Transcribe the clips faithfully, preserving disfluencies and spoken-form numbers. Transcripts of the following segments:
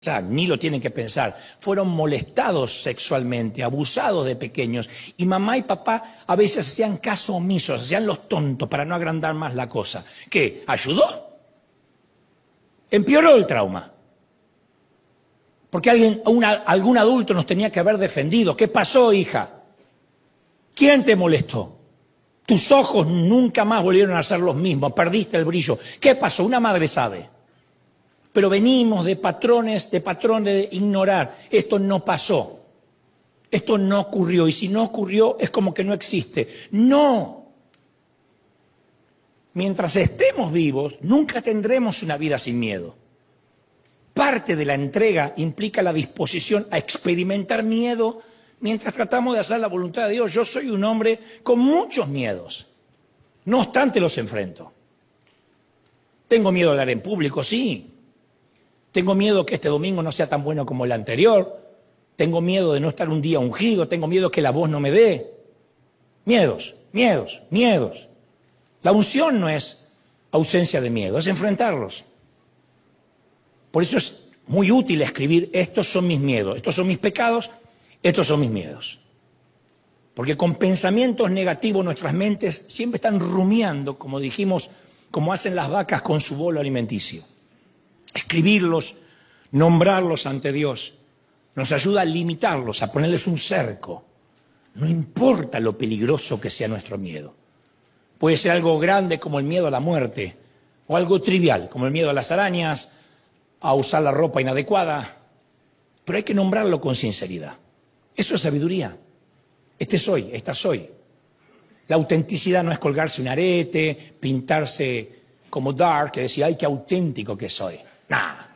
ni lo tienen que pensar, fueron molestados sexualmente, abusados de pequeños, y mamá y papá a veces hacían caso omiso, hacían los tontos para no agrandar más la cosa. ¿Qué? ¿Ayudó? Empeoró el trauma. Porque alguien, una, algún adulto nos tenía que haber defendido. ¿Qué pasó, hija? ¿Quién te molestó? Tus ojos nunca más volvieron a ser los mismos, perdiste el brillo. ¿Qué pasó? Una madre sabe. Pero venimos de patrones, de patrones de ignorar. Esto no pasó. Esto no ocurrió. Y si no ocurrió, es como que no existe. No. Mientras estemos vivos, nunca tendremos una vida sin miedo. Parte de la entrega implica la disposición a experimentar miedo mientras tratamos de hacer la voluntad de Dios. Yo soy un hombre con muchos miedos. No obstante, los enfrento. Tengo miedo a hablar en público, sí. Tengo miedo que este domingo no sea tan bueno como el anterior. Tengo miedo de no estar un día ungido. Tengo miedo que la voz no me dé. Miedos, miedos, miedos. La unción no es ausencia de miedo, es enfrentarlos. Por eso es muy útil escribir: estos son mis miedos, estos son mis pecados, estos son mis miedos. Porque con pensamientos negativos nuestras mentes siempre están rumiando, como dijimos, como hacen las vacas con su bolo alimenticio. Escribirlos, nombrarlos ante Dios, nos ayuda a limitarlos, a ponerles un cerco. No importa lo peligroso que sea nuestro miedo. Puede ser algo grande como el miedo a la muerte, o algo trivial como el miedo a las arañas, a usar la ropa inadecuada. Pero hay que nombrarlo con sinceridad. Eso es sabiduría. Este soy, esta soy. La autenticidad no es colgarse un arete, pintarse como Dark, que decía, ay, qué auténtico que soy. No,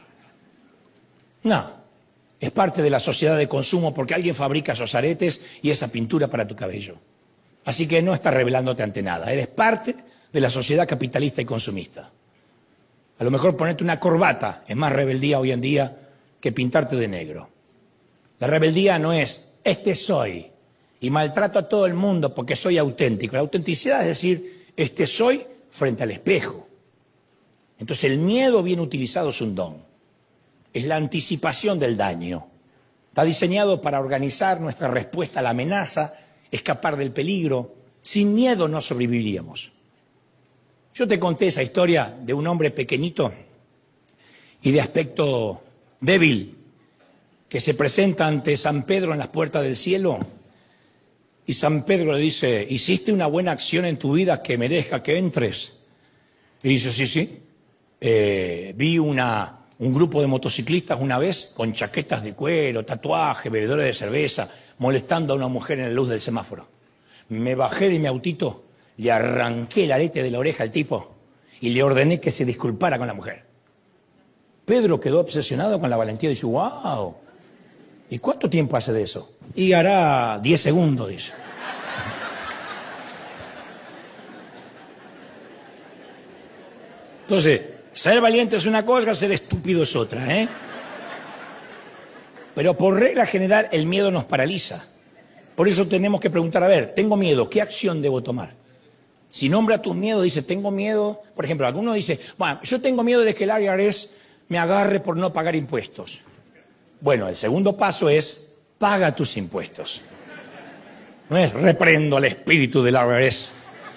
no, es parte de la sociedad de consumo porque alguien fabrica esos aretes y esa pintura para tu cabello. Así que no estás revelándote ante nada, eres parte de la sociedad capitalista y consumista. A lo mejor ponerte una corbata es más rebeldía hoy en día que pintarte de negro. La rebeldía no es, este soy, y maltrato a todo el mundo porque soy auténtico. La autenticidad es decir, este soy frente al espejo. Entonces el miedo bien utilizado es un don, es la anticipación del daño. Está diseñado para organizar nuestra respuesta a la amenaza, escapar del peligro. Sin miedo no sobreviviríamos. Yo te conté esa historia de un hombre pequeñito y de aspecto débil que se presenta ante San Pedro en las puertas del cielo y San Pedro le dice, ¿hiciste una buena acción en tu vida que merezca que entres? Y dice, sí, sí. Eh, vi una, un grupo de motociclistas una vez con chaquetas de cuero, tatuajes, bebedores de cerveza, molestando a una mujer en la luz del semáforo. Me bajé de mi autito, le arranqué el arete de la oreja al tipo y le ordené que se disculpara con la mujer. Pedro quedó obsesionado con la valentía y dice, wow, ¿y cuánto tiempo hace de eso? Y hará diez segundos, dice. Entonces, ser valiente es una cosa, ser estúpido es otra, ¿eh? Pero por regla general el miedo nos paraliza. Por eso tenemos que preguntar, a ver, tengo miedo, ¿qué acción debo tomar? Si nombra tus miedos, dice, tengo miedo, por ejemplo, alguno dice, bueno, yo tengo miedo de que el I R S me agarre por no pagar impuestos. Bueno, el segundo paso es, paga tus impuestos. No es reprendo al espíritu del I R S.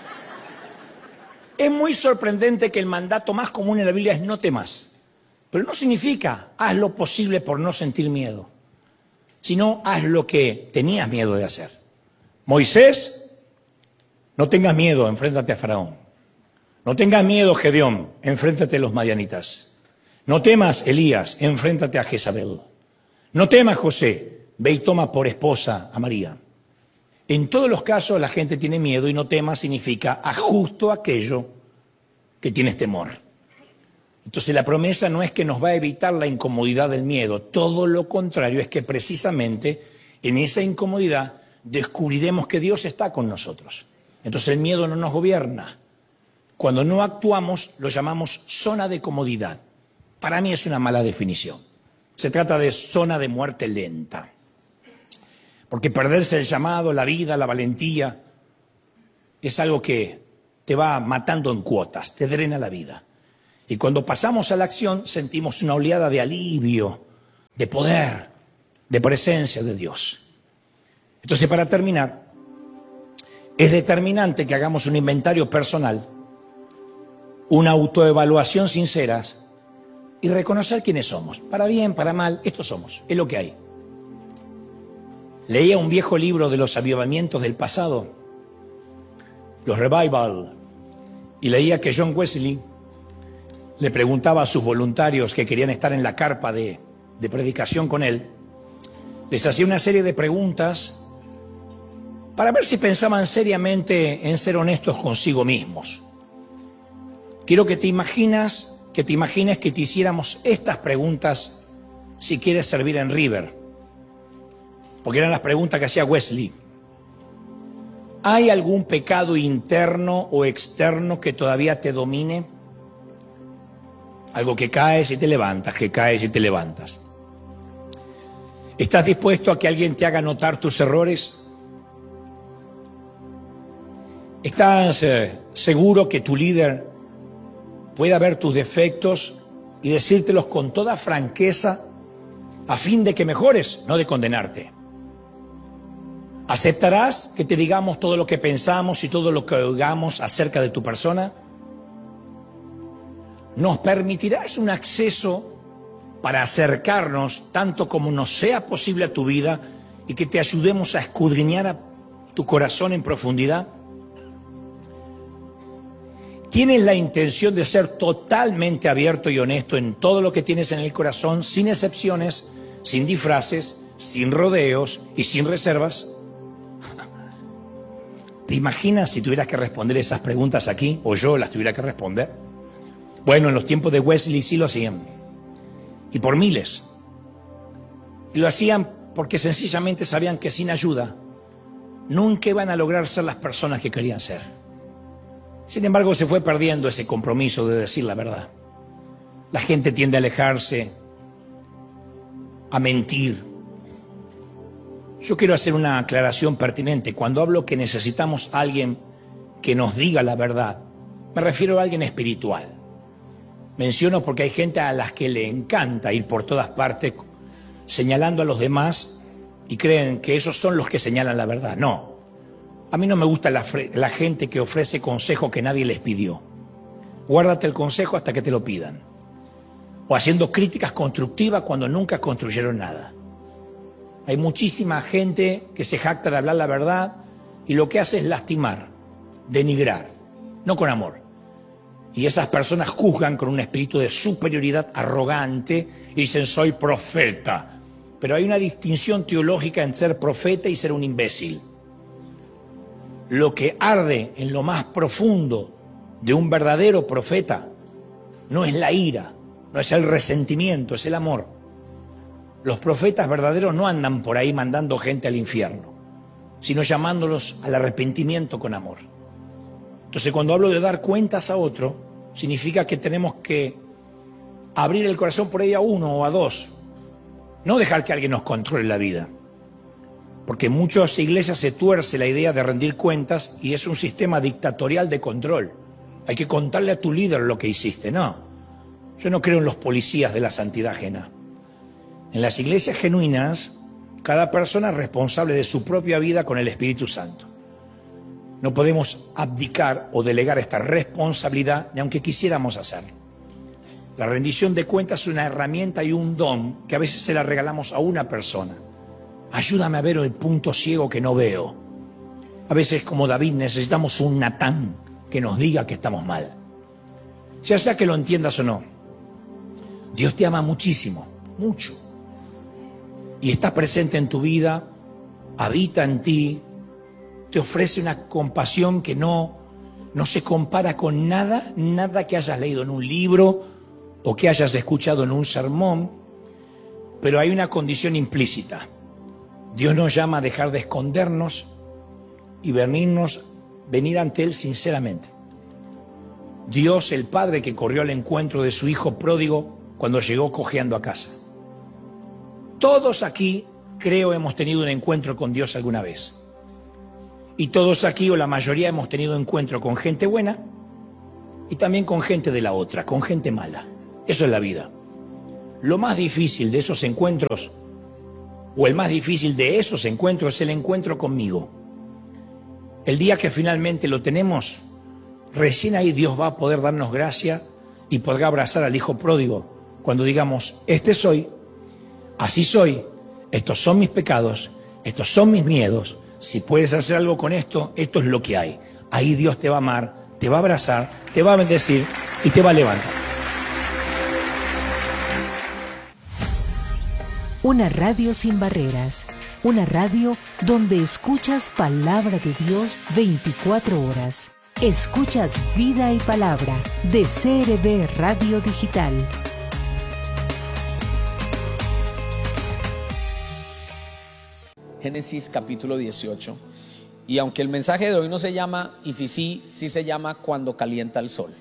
Es muy sorprendente que el mandato más común en la Biblia es no temas. Pero no significa haz lo posible por no sentir miedo, sino haz lo que tenías miedo de hacer. Moisés, no tengas miedo, enfréntate a Faraón. No tengas miedo, Gedeón, enfréntate a los madianitas. No temas, Elías, enfréntate a Jezabel. No temas, José, ve y toma por esposa a María. En todos los casos la gente tiene miedo y no temas significa haz justo aquello que tienes temor. Entonces la promesa no es que nos va a evitar la incomodidad del miedo, todo lo contrario, es que precisamente en esa incomodidad descubriremos que Dios está con nosotros. Entonces el miedo no nos gobierna. Cuando no actuamos lo llamamos zona de comodidad. Para mí es una mala definición. Se trata de zona de muerte lenta. Porque perderse el llamado, la vida, la valentía, es algo que te va matando en cuotas, te drena la vida. Y cuando pasamos a la acción sentimos una oleada de alivio, de poder, de presencia de Dios. Entonces, para terminar, es determinante que hagamos un inventario personal, una autoevaluación sincera y reconocer quiénes somos. Para bien, para mal, estos somos, es lo que hay. Leía un viejo libro de los avivamientos del pasado, los revival, y leía que John Wesley le preguntaba a sus voluntarios que querían estar en la carpa de, de predicación con él, les hacía una serie de preguntas para ver si pensaban seriamente en ser honestos consigo mismos. Quiero que te imaginas, que te imagines que te hiciéramos estas preguntas si quieres servir en River, porque eran las preguntas que hacía Wesley. ¿Hay algún pecado interno o externo que todavía te domine? Algo que caes y te levantas, que caes y te levantas. ¿Estás dispuesto a que alguien te haga notar tus errores? ¿Estás eh, seguro que tu líder pueda ver tus defectos y decírtelos con toda franqueza a fin de que mejores, no de condenarte? ¿Aceptarás que te digamos todo lo que pensamos y todo lo que oigamos acerca de tu persona? ¿Nos permitirás un acceso para acercarnos tanto como nos sea posible a tu vida y que te ayudemos a escudriñar a tu corazón en profundidad? ¿Tienes la intención de ser totalmente abierto y honesto en todo lo que tienes en el corazón, sin excepciones, sin disfraces, sin rodeos y sin reservas? ¿Te imaginas si tuvieras que responder esas preguntas aquí, o yo las tuviera que responder? Bueno, en los tiempos de Wesley sí lo hacían, y por miles. Y lo hacían porque sencillamente sabían que sin ayuda nunca iban a lograr ser las personas que querían ser. Sin embargo, se fue perdiendo ese compromiso de decir la verdad. La gente tiende a alejarse, a mentir. Yo quiero hacer una aclaración pertinente. Cuando hablo que necesitamos a alguien que nos diga la verdad, me refiero a alguien espiritual. Menciono porque hay gente a las que le encanta ir por todas partes señalando a los demás y creen que esos son los que señalan la verdad. No. A mí no me gusta la, la gente que ofrece consejo que nadie les pidió. Guárdate el consejo hasta que te lo pidan. O haciendo críticas constructivas cuando nunca construyeron nada. Hay muchísima gente que se jacta de hablar la verdad y lo que hace es lastimar, denigrar, no con amor. Y esas personas juzgan con un espíritu de superioridad arrogante y dicen soy profeta. Pero hay una distinción teológica en ser profeta y ser un imbécil. Lo que arde en lo más profundo de un verdadero profeta no es la ira, no es el resentimiento, es el amor. Los profetas verdaderos no andan por ahí mandando gente al infierno, sino llamándolos al arrepentimiento con amor. Entonces, cuando hablo de dar cuentas a otro, significa que tenemos que abrir el corazón por ahí a uno o a dos, no dejar que alguien nos controle la vida. Porque en muchas iglesias se tuerce la idea de rendir cuentas y es un sistema dictatorial de control. Hay que contarle a tu líder lo que hiciste. No, yo no creo en los policías de la santidad ajena. En las iglesias genuinas, cada persona es responsable de su propia vida con el Espíritu Santo. No podemos abdicar o delegar esta responsabilidad, ni aunque quisiéramos hacerlo. La rendición de cuentas es una herramienta y un don que a veces se la regalamos a una persona. Ayúdame a ver el punto ciego que no veo. A veces, como David, necesitamos un Natán que nos diga que estamos mal. Ya sea que lo entiendas o no, Dios te ama muchísimo, mucho. Y está presente en tu vida, habita en ti, te ofrece una compasión que no, no se compara con nada, nada que hayas leído en un libro o que hayas escuchado en un sermón, pero hay una condición implícita. Dios nos llama a dejar de escondernos y venirnos, venir ante Él sinceramente. Dios, el Padre que corrió al encuentro de su Hijo pródigo cuando llegó cojeando a casa. Todos aquí, creo, hemos tenido un encuentro con Dios alguna vez. Y todos aquí, o la mayoría, hemos tenido encuentro con gente buena y también con gente de la otra, con gente mala. Eso es la vida. lo más difícil de esos encuentros, o el más difícil de esos encuentros, es el encuentro conmigo. El día que finalmente lo tenemos, recién ahí Dios va a poder darnos gracia y podrá abrazar al hijo pródigo cuando digamos: este soy, así soy, estos son mis pecados, estos son mis miedos, si puedes hacer algo con esto, esto es lo que hay. Ahí Dios te va a amar, te va a abrazar, te va a bendecir y te va a levantar. Una radio sin barreras, una radio donde escuchas palabra de Dios veinticuatro horas. Escuchas Vida y Palabra de C R B Radio Digital. Génesis capítulo dieciocho. Y aunque el mensaje de hoy no se llama, y si sí, sí se llama Cuando calienta el sol.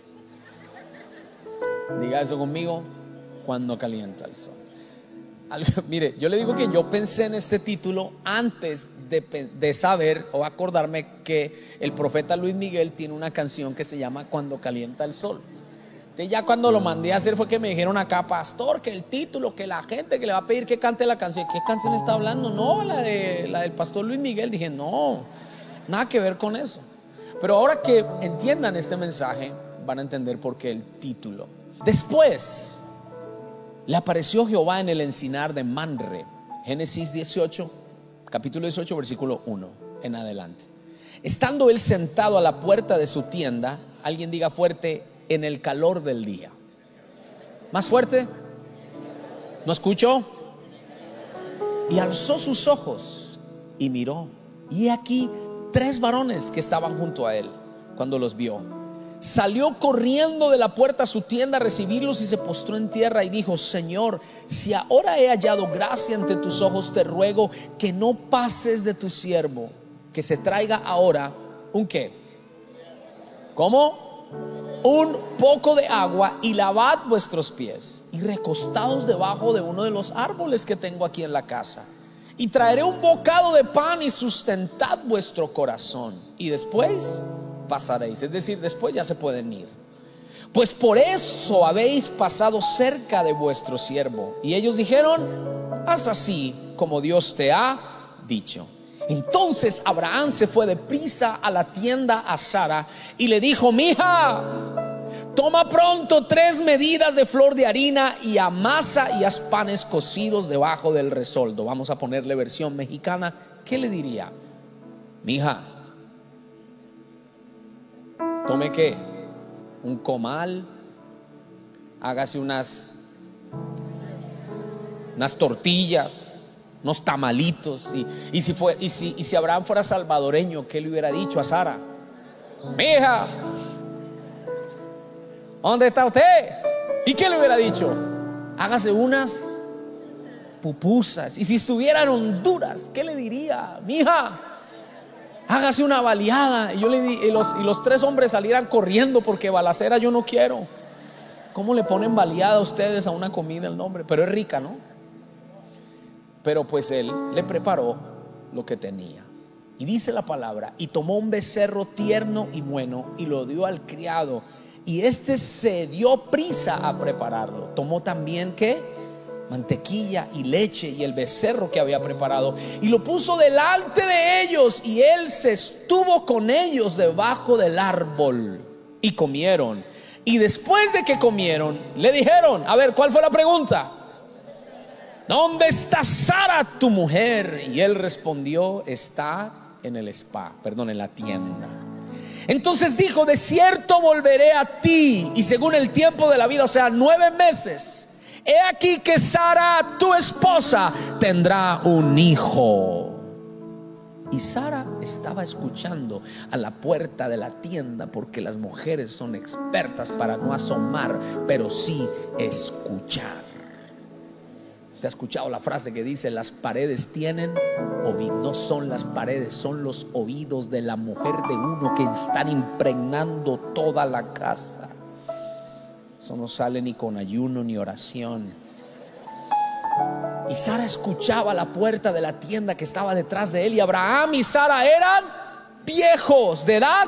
Diga eso conmigo: cuando calienta el sol. Mire, yo le digo que yo pensé en este título antes de, de saber o acordarme que el profeta Luis Miguel tiene una canción que se llama Cuando calienta el sol. Entonces ya cuando lo mandé a hacer fue que me dijeron acá: pastor, que el título, que la gente que le va a pedir que cante la canción. ¿Qué canción está hablando? No, la, de, la del pastor Luis Miguel. Dije: no, nada que ver con eso. Pero ahora que entiendan este mensaje, van a entender por qué el título. Después le apareció Jehová en el encinar de Manre. Génesis dieciocho, capítulo dieciocho, versículo uno en adelante. Estando él sentado a la puerta de su tienda, alguien diga fuerte: en el calor del día. Más fuerte. ¿No escuchó? Y alzó sus ojos y miró, y aquí tres varones que estaban junto a él. Cuando los vio, salió corriendo de la puerta a su tienda a recibirlos y se postró en tierra y dijo: Señor, si ahora he hallado gracia ante tus ojos, te ruego que no pases de tu siervo, que se traiga ahora un ¿qué? ¿Cómo? Un poco de agua y lavad vuestros pies y recostaos debajo de uno de los árboles que tengo aquí en la casa, y traeré un bocado de pan y sustentad vuestro corazón, y después pasaréis. Es decir, después ya se pueden ir, pues por eso habéis pasado cerca de vuestro siervo. Y ellos dijeron: haz así como Dios te ha dicho. Entonces Abraham se fue deprisa a la tienda a Sara y le dijo: mija, toma pronto tres medidas de flor de harina y amasa y haz panes cocidos debajo del resoldo. Vamos a ponerle versión mexicana. ¿Qué le diría? Mija, tome qué, un comal, hágase unas unas tortillas, unos tamalitos. Y, y, si fue, y, si, y si Abraham fuera salvadoreño, ¿qué le hubiera dicho a Sara? Mija, ¿dónde está usted? ¿Y qué le hubiera dicho? Hágase unas pupusas. Y si estuviera en Honduras, ¿qué le diría? Mija, hágase una baleada. Y, yo le di, y, los, y los tres hombres salieran corriendo, porque balacera yo no quiero. ¿Cómo le ponen baleada a ustedes a una comida el nombre? Pero es rica, ¿no? Pero pues él le preparó lo que tenía. Y dice la palabra: y tomó un becerro tierno y bueno y lo dio al criado, y este se dio prisa a prepararlo. Tomó también ¿qué? Mantequilla y leche y el becerro que había preparado, y lo puso delante de ellos, y él se estuvo con ellos debajo del árbol, y comieron. Y después de que comieron, le dijeron: a ver, ¿cuál fue la pregunta? ¿Dónde está Sara tu mujer? Y él respondió: está en el spa, perdón, en la tienda. Entonces dijo: de cierto volveré a ti, y según el tiempo de la vida, o sea, nueve meses, he aquí que Sara tu esposa tendrá un hijo. Y Sara estaba escuchando a la puerta de la tienda, porque las mujeres son expertas para no asomar, pero sí escuchar. ¿Se ha escuchado la frase que dice: las paredes tienen oídos? No son las paredes, son los oídos de la mujer de uno que están impregnando toda la casa. Eso no sale ni con ayuno ni oración. Y Sara escuchaba a la puerta de la tienda que estaba detrás de él. Y Abraham y Sara eran viejos, de edad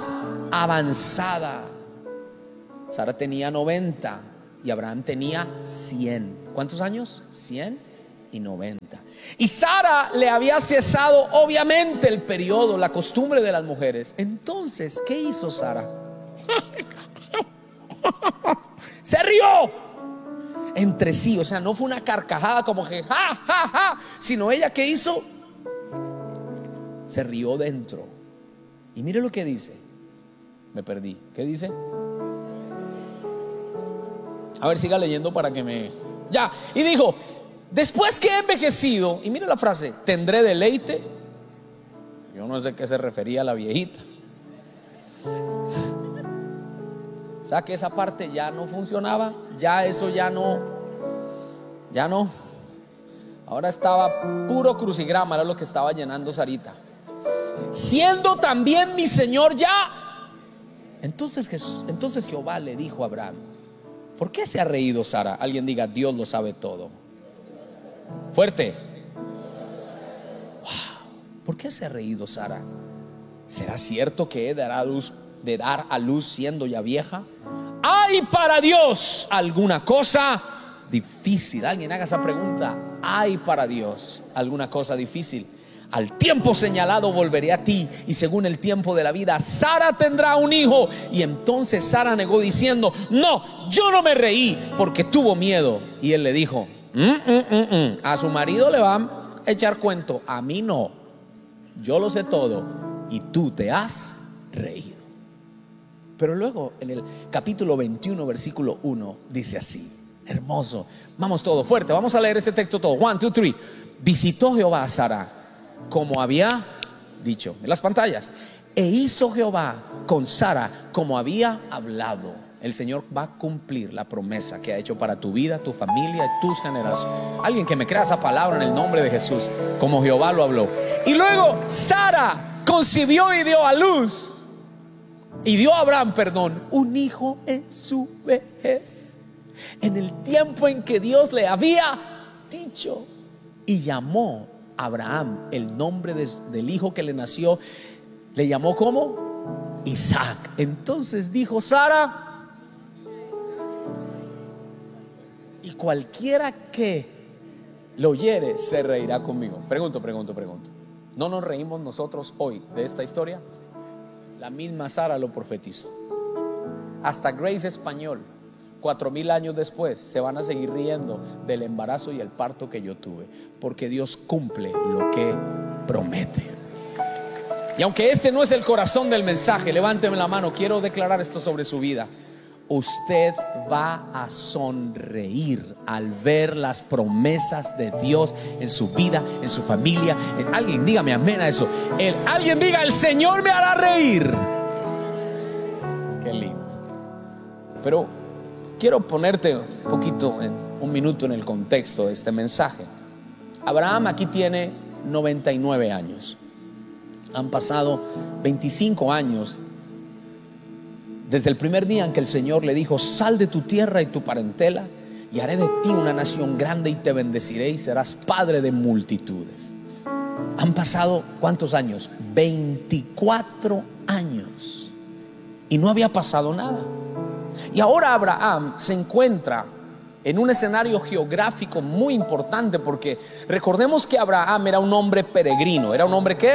avanzada. Sara tenía noventa y Abraham tenía cien. ¿cuántos años? cien y noventa. Y Sara le había cesado obviamente el periodo, la costumbre de las mujeres. Entonces, ¿qué hizo Sara? Se rió entre sí, o sea, no fue una carcajada como que ja, ja, ja, sino ella, ¿qué hizo? Se rió dentro. Y mire lo que dice. Me perdí. ¿Qué dice? A ver, siga leyendo para que me... Ya, y dijo: después que he envejecido, y mire la frase, tendré deleite. Yo no sé qué se refería a la viejita. O sea que esa parte ya no funcionaba. Ya eso ya no. Ya no. Ahora estaba puro crucigrama, era lo que estaba llenando Sarita. Siendo también mi Señor ya. Entonces, Jesús, entonces Jehová le dijo a Abraham: ¿por qué se ha reído Sara? Alguien diga: Dios lo sabe todo. Fuerte. Wow. ¿Por qué se ha reído Sara? ¿Será cierto que he de dar a luz, de dar a luz siendo ya vieja? ¿Hay para Dios alguna cosa difícil? Alguien haga esa pregunta. ¿Hay para Dios alguna cosa difícil? Al tiempo señalado volveré a ti, y según el tiempo de la vida Sara tendrá un hijo. Y entonces Sara negó diciendo: no, yo no me reí, porque tuvo miedo. Y él le dijo: mm, mm, mm, mm. a su marido le va a echar cuento, a mí no. Yo lo sé todo y tú te has reído. Pero luego en el capítulo veintiuno versículo uno dice así, hermoso. Vamos todo fuerte, vamos a leer este texto todo. One, two, three. Visitó Jehová a Sara como había dicho en las pantallas, e hizo Jehová con Sara como había hablado. El Señor va a cumplir la promesa que ha hecho para tu vida, tu familia y tus generaciones. Alguien que me crea esa palabra en el nombre de Jesús, como Jehová lo habló. Y luego Sara concibió y dio a luz, y dio a Abraham, perdón, un hijo en su vejez, en el tiempo en que Dios le había dicho. Y llamó a Abraham el nombre de, del hijo que le nació. Le llamó ¿cómo? Isaac. Entonces dijo Sara: y cualquiera que lo oyere se reirá conmigo. Pregunto, pregunto, pregunto. ¿No nos reímos nosotros hoy de esta historia? La misma Sara lo profetizó. Hasta Grace Español, cuatro mil años después, se van a seguir riendo del embarazo y el parto que yo tuve, porque Dios cumple lo que promete. Y aunque este no es el corazón del mensaje, levánteme la mano, quiero declarar esto sobre su vida. Usted va a sonreír al ver las promesas de Dios en su vida, en su familia. Alguien dígame amén a eso. El, alguien diga: el Señor me hará reír. Qué lindo. Pero quiero ponerte un poquito, en un minuto, en el contexto de este mensaje. Abraham aquí tiene noventa y nueve años. Han pasado veinticinco años desde el primer día en que el Señor le dijo: sal de tu tierra y tu parentela, y haré de ti una nación grande, y te bendeciré, y serás padre de multitudes. Han pasado ¿cuántos años? veinticuatro años, y no había pasado nada. Y ahora Abraham se encuentra en un escenario geográfico muy importante, porque recordemos que Abraham era un hombre peregrino. ¿Era un hombre qué?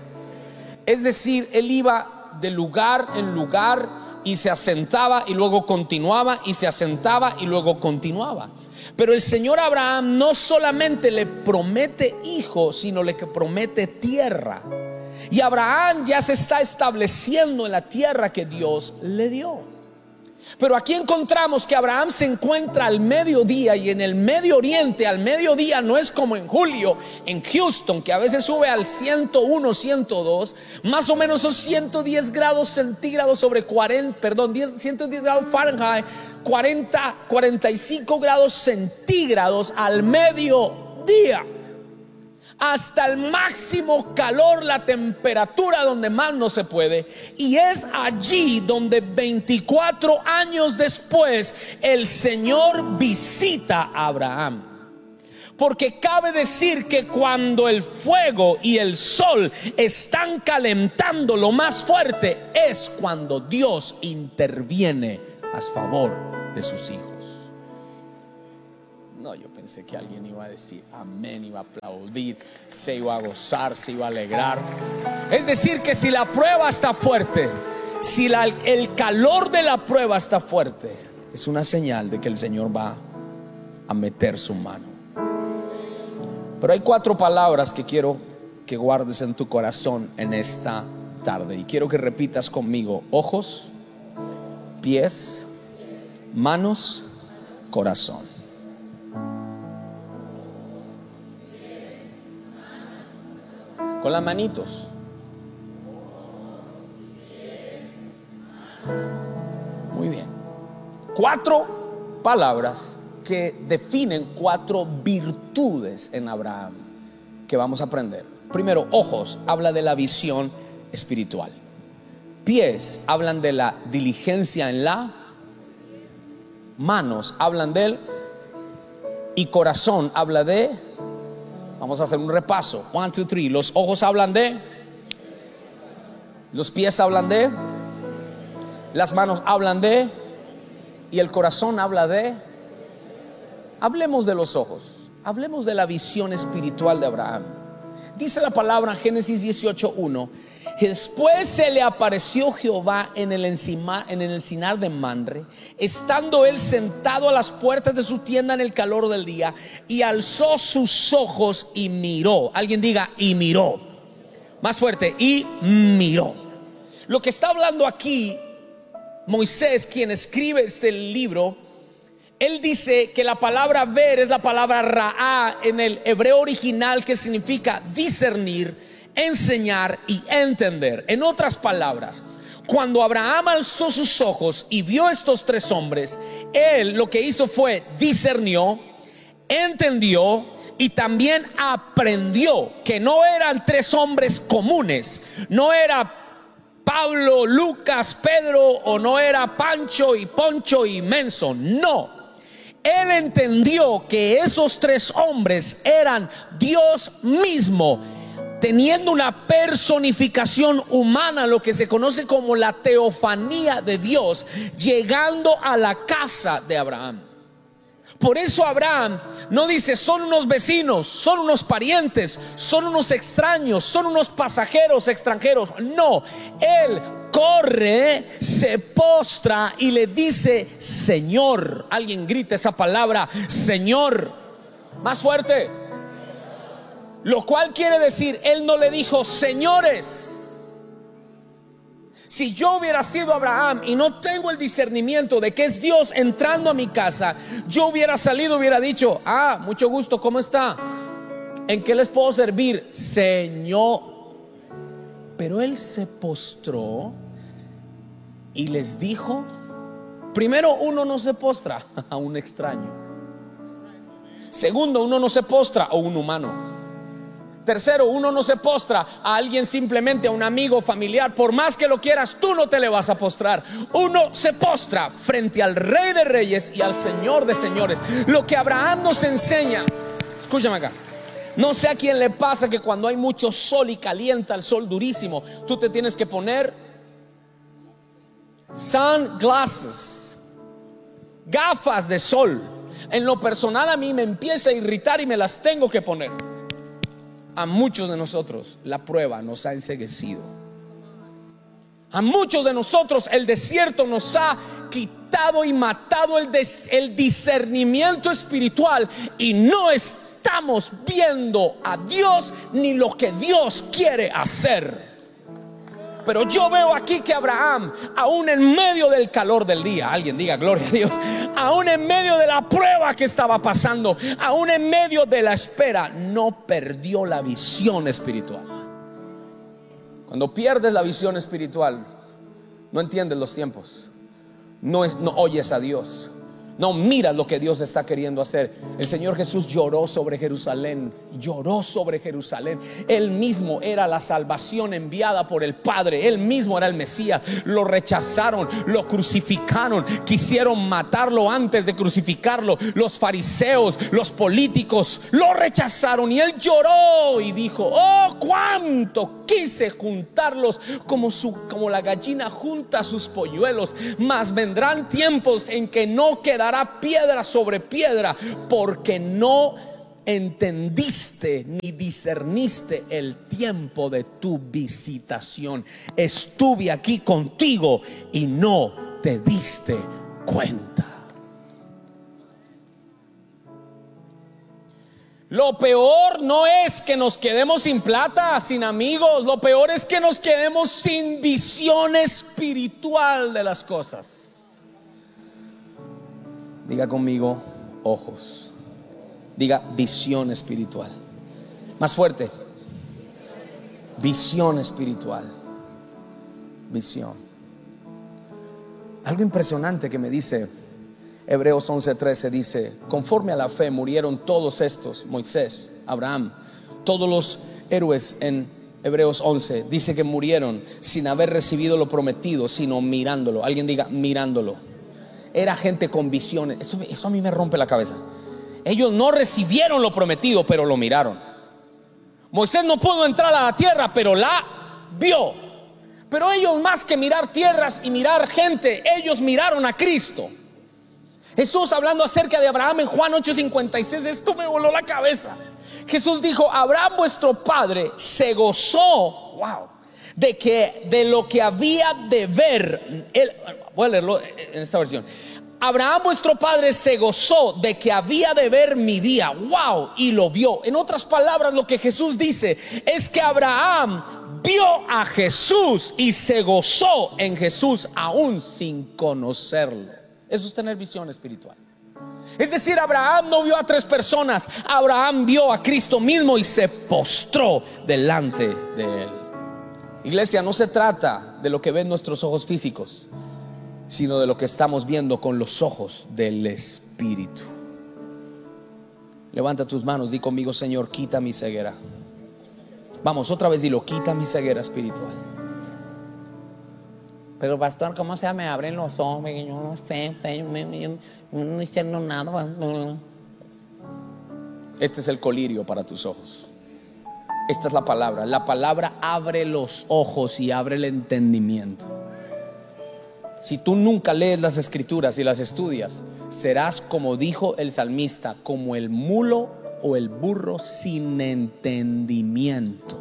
Es decir, él iba de lugar en lugar y se asentaba y luego continuaba, y se asentaba y luego continuaba. Pero el Señor a Abraham no solamente le promete hijo, sino le promete tierra. Y Abraham ya se está estableciendo en la tierra que Dios le dio. Pero aquí encontramos que Abraham se encuentra al mediodía, y en el Medio Oriente al mediodía no es como en julio en Houston, que a veces sube al ciento uno, ciento dos, más o menos son ciento diez grados centígrados sobre cuarenta, perdón, ciento diez grados Fahrenheit, cuarenta, cuarenta y cinco grados centígrados al mediodía. Hasta el máximo calor, la temperatura donde más no se puede. Y es allí donde veinticuatro años después el Señor visita a Abraham. Porque cabe decir que cuando el fuego y el sol están calentando lo más fuerte, es cuando Dios interviene a favor de sus hijos. No, yo pensé que alguien iba a decir amén, iba a aplaudir, se iba a gozar, se iba a alegrar. Es decir, que si la prueba está fuerte, si la, el calor de la prueba está fuerte, es una señal de que el Señor va a meter su mano. Pero hay cuatro palabras que quiero que guardes en tu corazón en esta tarde, y quiero que repitas conmigo: ojos, pies, manos, corazón. Con las manitos. Muy bien. Cuatro palabras que definen cuatro virtudes en Abraham que vamos a aprender. Primero, ojos, habla de la visión espiritual. Pies, hablan de la diligencia en la. Manos, hablan de él. Y corazón, habla de. Vamos a hacer un repaso. One, two, three. Los ojos hablan de. Los pies hablan de. Las manos hablan de. Y el corazón habla de. Hablemos de los ojos. Hablemos de la visión espiritual de Abraham. Dice la palabra en Génesis dieciocho uno: después se le apareció Jehová en el, encima, en el encinar de Manre, estando él sentado a las puertas de su tienda en el calor del día, y alzó sus ojos y miró. Alguien diga: y miró. Más fuerte: y miró. Lo que está hablando aquí Moisés, quien escribe este libro, él dice que la palabra ver es la palabra ra'á en el hebreo original, que significa discernir, enseñar y entender. En otras palabras, cuando Abraham alzó sus ojos y vio a estos tres hombres, él lo que hizo fue discernió, entendió y también aprendió que no eran tres hombres comunes. No era Pablo, Lucas, Pedro, o no era Pancho y Poncho y Menso. No. Él entendió que esos tres hombres eran Dios mismo, teniendo una personificación humana, lo que se conoce como la teofanía de Dios, llegando a la casa de Abraham. Por eso Abraham no dice: son unos vecinos, son unos parientes, son unos extraños, son unos pasajeros extranjeros. No, él corre, se postra y le dice: Señor. Alguien grita esa palabra: Señor. Más fuerte. Lo cual quiere decir, él no le dijo: señores. Si yo hubiera sido Abraham y no tengo el discernimiento de que es Dios entrando a mi casa, yo hubiera salido, hubiera dicho: ah, mucho gusto, ¿cómo está? ¿En qué les puedo servir? Señor. Pero él se postró y les dijo. Primero, uno no se postra a un extraño. Segundo, uno no se postra a un humano. Tercero, uno no se postra a alguien, simplemente a un amigo, familiar. Por más que lo quieras, tú no te le vas a postrar. Uno se postra frente al Rey de Reyes y al Señor de Señores. Lo que Abraham nos enseña, escúchame acá. No sé a quién le pasa que cuando hay mucho sol y calienta el sol durísimo, tú te tienes que poner sunglasses, gafas de sol. En lo personal a mí me empieza a irritar y me las tengo que poner. A muchos de nosotros la prueba nos ha enceguecido. A muchos de nosotros el desierto nos ha quitado y matado el, des, el discernimiento espiritual, y no estamos viendo a Dios ni lo que Dios quiere hacer. Pero yo veo aquí que Abraham, aún en medio del calor del día, alguien diga gloria a Dios, aún en medio de la prueba que estaba pasando, aún en medio de la espera, no perdió la visión espiritual. Cuando pierdes la visión espiritual, no entiendes los tiempos, no, no oyes a Dios, no miras lo que Dios está queriendo hacer. El Señor Jesús lloró sobre Jerusalén, lloró sobre Jerusalén. Él mismo era la salvación enviada por el Padre, él mismo era el Mesías. Lo rechazaron, lo crucificaron, quisieron matarlo antes de crucificarlo. Los fariseos, los políticos lo rechazaron, y él lloró y dijo: oh, cuánto quise juntarlos como, su, como la gallina junta sus polluelos. Mas vendrán tiempos en que no quedará piedra sobre piedra, porque no entendiste ni discerniste el tiempo de tu visitación. Estuve aquí contigo y no te diste cuenta. Lo peor no es que nos quedemos sin plata, sin amigos. Lo peor es que nos quedemos sin visión espiritual de las cosas. Diga conmigo, ojos. Diga visión espiritual. Más fuerte. Visión espiritual. Visión. Algo impresionante que me dice Hebreos once trece, dice: conforme a la fe murieron todos estos, Moisés, Abraham, todos los héroes. En Hebreos once dice que murieron sin haber recibido lo prometido, sino mirándolo. Alguien diga mirándolo. Era gente con visiones. Esto, esto a mí me rompe la cabeza. Ellos no recibieron lo prometido, pero lo miraron. Moisés no pudo entrar a la tierra, pero la vio. Pero ellos, más que mirar tierras y mirar gente, ellos miraron a Cristo. Jesús, hablando acerca de Abraham en Juan ocho cincuenta y seis, esto me voló la cabeza. Jesús dijo: Abraham vuestro padre se gozó, wow, de que de lo que había de ver. Él, voy a leerlo en esta versión. Abraham vuestro padre se gozó de que había de ver mi día, wow, y lo vio. En otras palabras, lo que Jesús dice es que Abraham vio a Jesús y se gozó en Jesús aún sin conocerlo. Eso es tener visión espiritual. Es decir, Abraham no vio a tres personas. Abraham vio a Cristo mismo y se postró delante de él. Iglesia, no se trata de lo que ven nuestros ojos físicos, sino de lo que estamos viendo con los ojos del Espíritu. Levanta tus manos, di conmigo: Señor, quita mi ceguera. Vamos, otra vez dilo: quita mi ceguera espiritual. Pero pastor, ¿cómo se me abren los ojos? Yo no sé, yo no entiendo nada. Este es el colirio para tus ojos. Esta es la palabra. La palabra abre los ojos y abre el entendimiento. Si tú nunca lees las escrituras y las estudias, serás, como dijo el salmista, como el mulo o el burro sin entendimiento.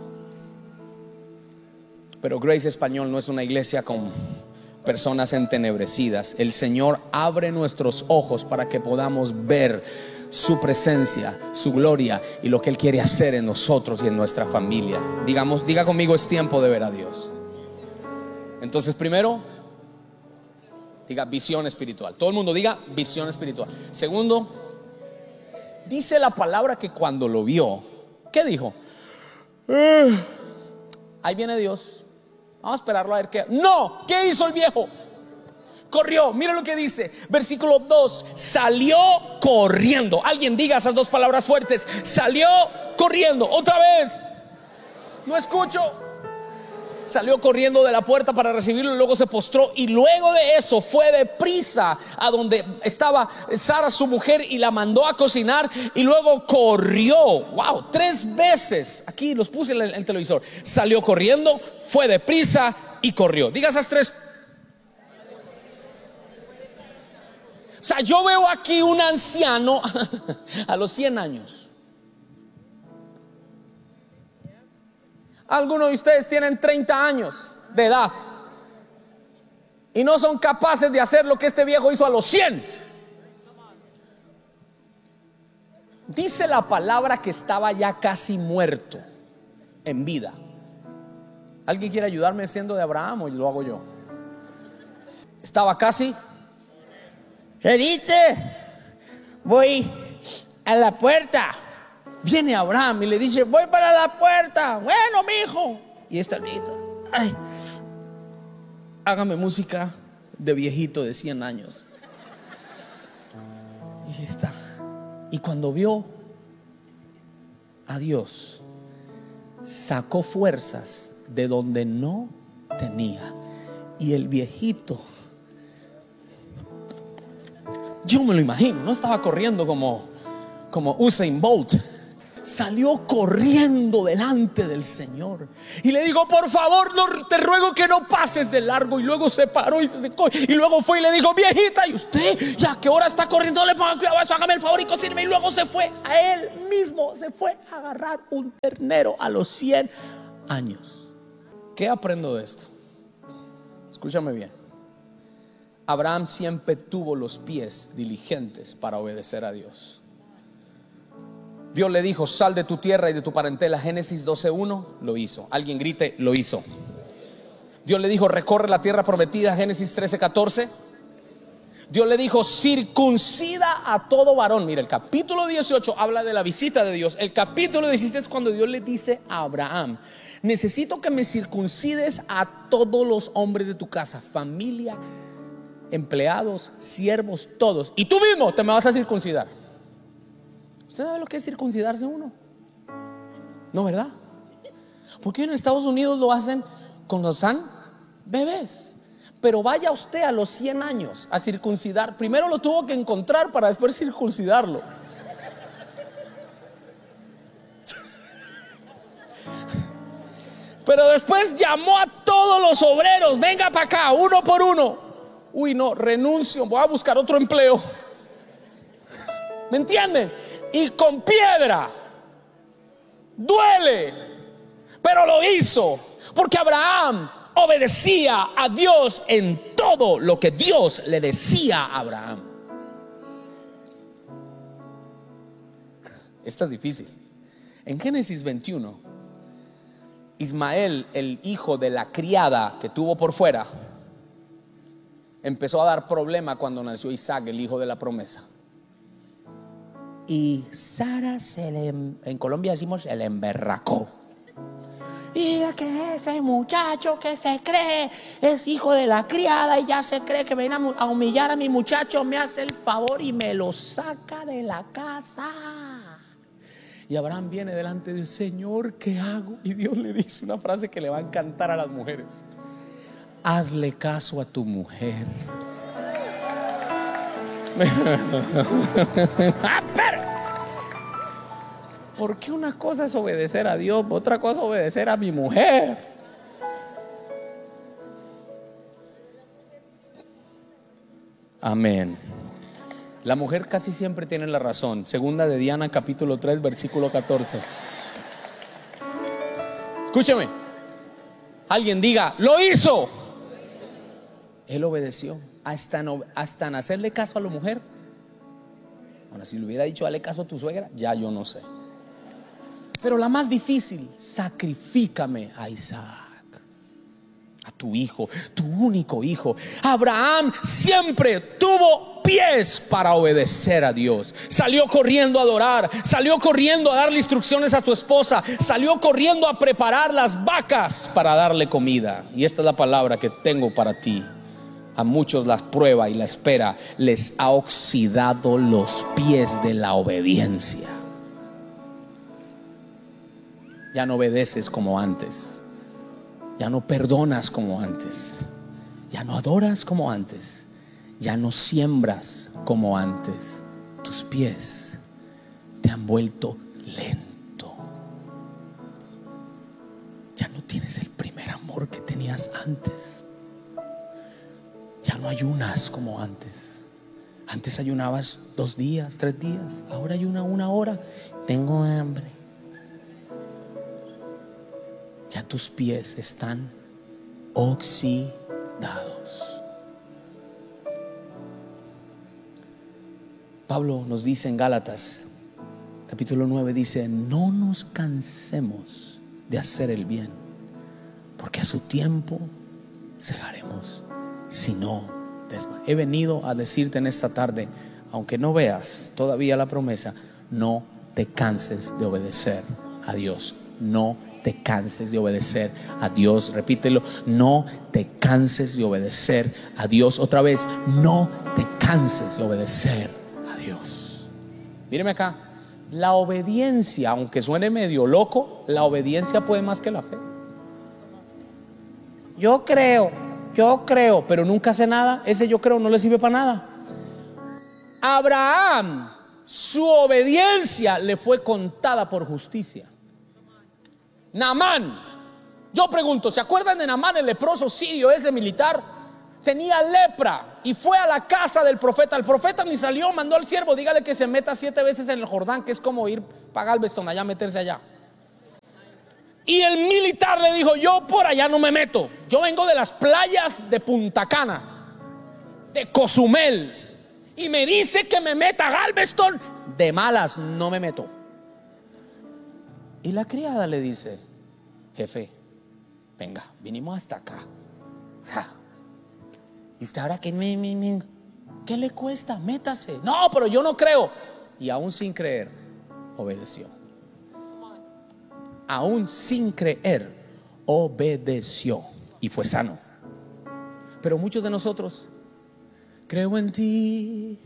Pero Grace Español no es una iglesia con personas entenebrecidas. El Señor abre nuestros ojos para que podamos ver su presencia, su gloria y lo que Él quiere hacer en nosotros y en nuestra familia. Digamos, diga conmigo: es tiempo de ver a Dios. Entonces, primero, diga visión espiritual. Todo el mundo diga visión espiritual. Segundo, dice la palabra que cuando lo vio, ¿qué dijo? Eh, ahí viene Dios. Vamos a esperarlo a ver qué. No, ¿qué hizo el viejo? Corrió. Mira lo que dice, versículo dos: salió corriendo. Alguien diga esas dos palabras fuertes: salió corriendo. Otra vez. No escucho. Salió corriendo de la puerta para recibirlo, luego se postró y luego de eso fue deprisa a donde estaba Sara, su mujer, y la mandó a cocinar y luego corrió. Wow, tres veces. Aquí los puse en el televisor. Salió corriendo, fue deprisa y corrió. Diga esas tres. O sea, yo veo aquí un anciano a los cien años. Algunos de ustedes tienen treinta años de edad y no son capaces de hacer lo que este viejo hizo a los cien. Dice la palabra que estaba ya casi muerto en vida. ¿Alguien quiere ayudarme siendo de Abraham o lo hago yo? Estaba casi. Rerite, voy a la puerta. Viene Abraham y le dice: voy para la puerta. Bueno, mijo. Y esta nieta: ay, hágame música de viejito de cien años. Y está. Y cuando vio a Dios, sacó fuerzas de donde no tenía. Y el viejito, yo me lo imagino, no estaba corriendo como, como Usain Bolt. salió corriendo delante del Señor y le dijo: por favor, no, te ruego que no pases de largo. Y luego se paró y se secó, y luego fue y le dijo: viejita, ¿y usted ya a qué hora está corriendo? No le pongan cuidado a eso, hágame el favor y cocíneme. Y luego se fue a él mismo, se fue a agarrar un ternero a los cien años. ¿Qué aprendo de esto? Escúchame bien. Abraham siempre tuvo los pies diligentes para obedecer a Dios. Dios le dijo: sal de tu tierra y de tu parentela. Génesis doce uno, lo hizo. Alguien grite: lo hizo. Dios le dijo: recorre la tierra prometida. Génesis trece catorce. Dios le dijo: circuncida a todo varón. Mira, el capítulo dieciocho habla de la visita de Dios. El capítulo diecisiete es cuando Dios le dice a Abraham: necesito que me circuncides a todos los hombres de tu casa, familia, empleados, siervos, todos. Y tú mismo te me vas a circuncidar. ¿Usted sabe lo que es circuncidarse uno? No, ¿verdad? Porque en Estados Unidos lo hacen cuando están bebés. Pero vaya usted a los cien años a circuncidar. Primero lo tuvo que encontrar para después circuncidarlo. Pero después llamó a todos los obreros: venga para acá, uno por uno. Uy, no, renuncio, voy a buscar otro empleo. ¿Me entienden? Y con piedra, duele, pero lo hizo porque Abraham obedecía a Dios en todo lo que Dios le decía a Abraham. Esto es difícil. En Génesis veintiuno, Ismael, el hijo de la criada que tuvo por fuera, empezó a dar problema cuando nació Isaac, el hijo de la promesa. Y Sara se le, en Colombia decimos, se le emberracó. Y que ese muchacho que se cree es hijo de la criada y ya se cree que viene a humillar a mi muchacho, me hace el favor y me lo saca de la casa. Y Abraham viene delante de Dios: Señor, ¿qué hago? Y Dios le dice una frase que le va a encantar a las mujeres: hazle caso a tu mujer. Porque una cosa es obedecer a Dios, otra cosa es obedecer a mi mujer. Amén. La mujer casi siempre tiene la razón. Segunda de Diana, capítulo tres, versículo catorce. Escúchame. Alguien diga: lo hizo. Él obedeció hasta, no, hasta en hacerle caso a la mujer. Ahora, si le hubiera dicho: dale caso a tu suegra, ya yo no sé. Pero la más difícil: sacrifícame a Isaac, a tu hijo, tu único hijo. Abraham siempre tuvo pies para obedecer a Dios. Salió corriendo a adorar, salió corriendo a darle instrucciones a tu esposa, salió corriendo a preparar las vacas para darle comida. Y esta es la palabra que tengo para ti. A muchos la prueba y la espera les ha oxidado los pies de la obediencia. Ya no obedeces como antes, ya no perdonas como antes, ya no adoras como antes, ya no siembras como antes. Tus pies te han vuelto lento. Ya no tienes el primer amor que tenías antes. Ya no ayunas como antes. Antes ayunabas dos días, tres días. Ahora ayuna una hora. Tengo hambre. Ya tus pies están oxidados. Pablo nos dice en Gálatas capítulo nueve, dice: no nos cansemos de hacer el bien, porque a su tiempo segaremos si no desmayamos. He venido a decirte en esta tarde, aunque no veas todavía la promesa, no te canses de obedecer a Dios. No te canses de obedecer a Dios. Repítelo: no te canses de obedecer a Dios. Otra vez: no te canses de obedecer a Dios. Míreme acá. La obediencia, aunque suene medio loco, la obediencia puede más que la fe. Yo creo, yo creo, pero nunca hace nada. Ese yo creo no le sirve para nada. Abraham su obediencia le fue contada por justicia. Naamán, yo pregunto, ¿se acuerdan de Naamán, el leproso sirio ese militar? Tenía lepra y fue a la casa del profeta. El profeta ni salió, mandó al siervo, dígale que se meta siete veces en el Jordán, que es como ir para Galveston, allá meterse allá. Y el militar le dijo, yo por allá no me meto, yo vengo de las playas de Punta Cana, de Cozumel, y me dice que me meta a Galveston, de malas no me meto. Y la criada le dice, jefe, venga, vinimos hasta acá, o sea, y usted ahora que me, me, me, ¿qué le cuesta? Métase. No, pero yo no creo. Y aún sin creer, obedeció. Aún sin creer, obedeció y fue sano. Pero muchos de nosotros, creo en ti,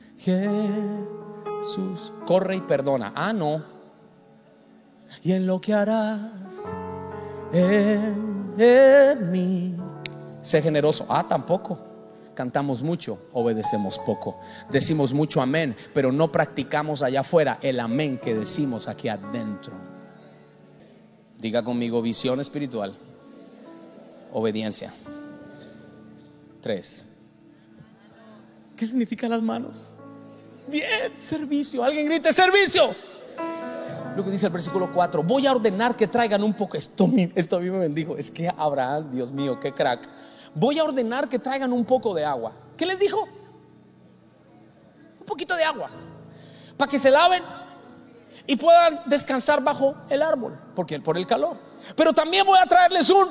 Jesús, corre y perdona. Ah, no. Y en lo que harás en, en mí, sé generoso. Ah, tampoco. Cantamos mucho, obedecemos poco. Decimos mucho amén, pero no practicamos allá afuera el amén que decimos aquí adentro. Diga conmigo, visión espiritual, obediencia. Tres. ¿Qué significan las manos? Bien, servicio. Alguien grite servicio. Luego dice el versículo cuatro, voy a ordenar que traigan un poco. Esto, esto a mí me bendijo. Es que Abraham, Dios mío, qué crack. Voy a ordenar que traigan un poco de agua. ¿Qué les dijo? Un poquito de agua, para que se laven y puedan descansar bajo el árbol, porque por el calor. Pero también voy a traerles un,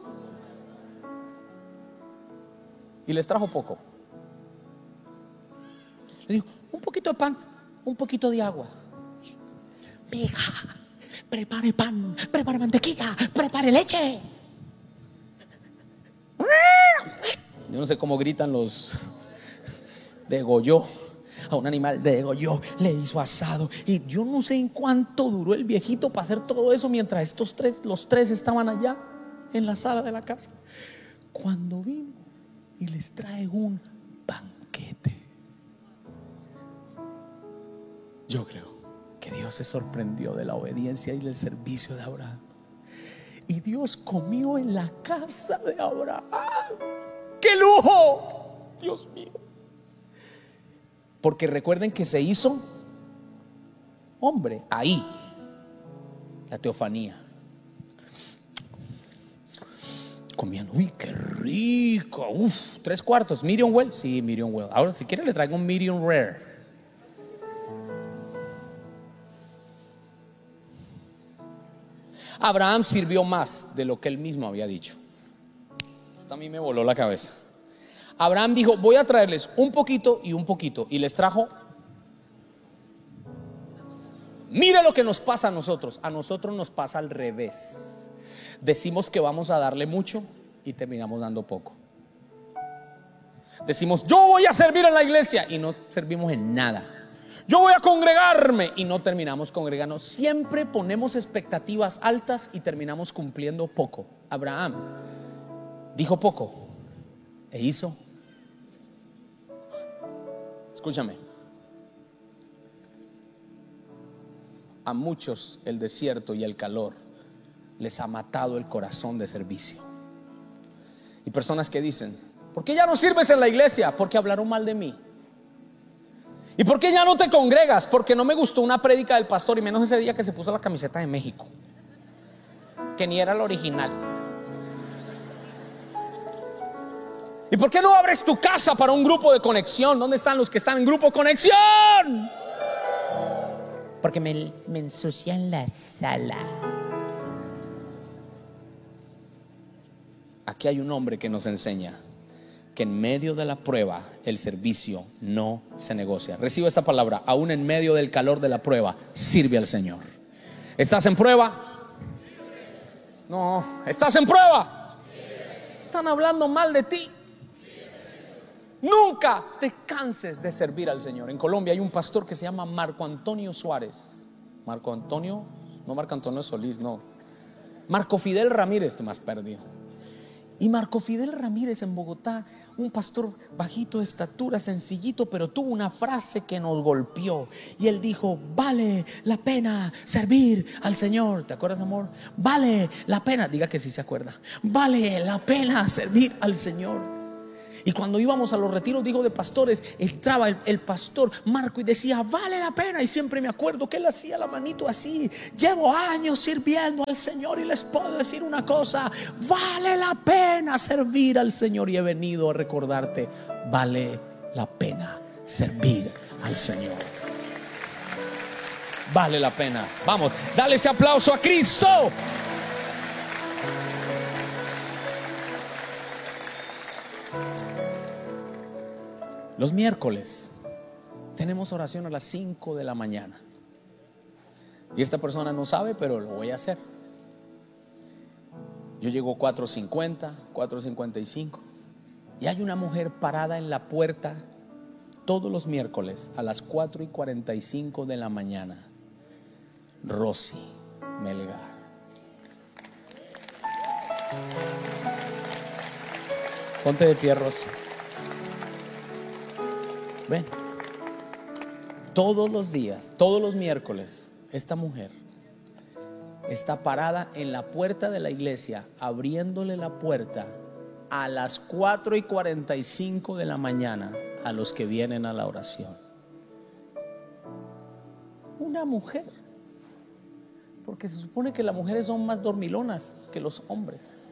y les trajo poco. Le dijo, un poquito de pan, un poquito de agua. Mija, prepare pan, prepare mantequilla, prepare leche. Yo no sé cómo gritan los. Degolló a un animal, degolló, le hizo asado. Y yo no sé en cuánto duró el viejito para hacer todo eso, mientras estos tres, los tres estaban allá en la sala de la casa. Cuando vino y les trae un banquete, yo creo que Dios se sorprendió de la obediencia y del servicio de Abraham. Y Dios comió en la casa de Abraham. ¡Qué lujo! Dios mío. Porque recuerden que se hizo hombre ahí, la teofanía. Comían, uy, qué rico. Uf, tres cuartos, medium well. Sí, medium well. Ahora si quiere le traigo un medium rare. Abraham sirvió más de lo que él mismo había dicho. Esto a mí me voló la cabeza. Abraham dijo, voy a traerles un poquito y un poquito. Y les trajo. Mira lo que nos pasa a nosotros. A nosotros nos pasa al revés. Decimos que vamos a darle mucho y terminamos dando poco. Decimos, yo voy a servir en la iglesia y no servimos en nada. Yo voy a congregarme y no terminamos congregando. Siempre ponemos expectativas altas y terminamos cumpliendo poco. Abraham dijo poco e hizo. Escúchame. A muchos el desierto y el calor les ha matado el corazón de servicio. Y personas que dicen, ¿por qué ya no sirves en la iglesia? Porque hablaron mal de mí. ¿Y por qué ya no te congregas? Porque no me gustó una prédica del pastor, y menos ese día que se puso la camiseta de México, que ni era la original. ¿Y por qué no abres tu casa para un grupo de conexión? ¿Dónde están los que están en grupo conexión? Porque me, me ensucian la sala. Aquí hay un hombre que nos enseña que en medio de la prueba el servicio no se negocia. Recibe esta palabra: aún en medio del calor de la prueba, sirve al Señor. ¿Estás en prueba? No. ¿Estás en prueba? Están hablando mal de ti. Nunca te canses de servir al Señor. En Colombia hay un pastor que se llama Marco Antonio Suárez. Marco Antonio, no Marco Antonio Solís, no. Marco Fidel Ramírez, te más perdido. Y Marco Fidel Ramírez en Bogotá, un pastor bajito de estatura, sencillito, pero tuvo una frase que nos golpeó. Y él dijo: vale la pena servir al Señor. ¿Te acuerdas, amor? Vale la pena, diga que sí se acuerda. Vale la pena servir al Señor. Y cuando íbamos a los retiros, digo, de pastores, entraba el, el pastor Marco y decía: vale la pena. Y siempre me acuerdo que él hacía la manito así. Llevo años sirviendo al Señor y les puedo decir una cosa: vale la pena servir al Señor. Y he venido a recordarte: vale la pena servir al Señor. Vale la pena. Vamos, dale ese aplauso a Cristo. Los miércoles tenemos oración a las cinco de la mañana. Y esta persona no sabe, pero lo voy a hacer. Yo llego cuatro cincuenta, cuatro cincuenta y cinco. Y hay una mujer parada en la puerta todos los miércoles a las cuatro y cuarenta y cinco de la mañana. Rosy Melgar. Ponte de pie, Rosy. Ven. Todos los días, todos los miércoles, esta mujer está parada en la puerta de la iglesia, abriéndole la puerta a las cuatro y cuarenta y cinco de la mañana a los que vienen a la oración. Una mujer, porque se supone que las mujeres son más dormilonas que los hombres.